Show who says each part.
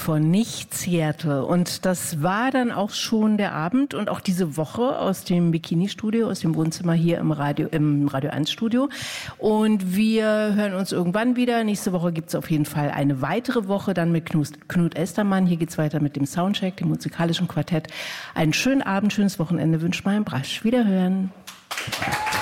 Speaker 1: von Nichts, Seattle. Und das war dann auch schon der Abend und auch diese Woche aus dem Bikini-Studio, aus dem Wohnzimmer hier im Radio 1-Studio. Und wir hören uns irgendwann wieder. Nächste Woche gibt es auf jeden Fall eine weitere Woche, dann mit Knut Estermann. Hier geht's weiter mit dem Soundcheck, dem musikalischen Quartett. Einen schönen Abend, schönes Wochenende wünscht Marion Brasch. Wiederhören.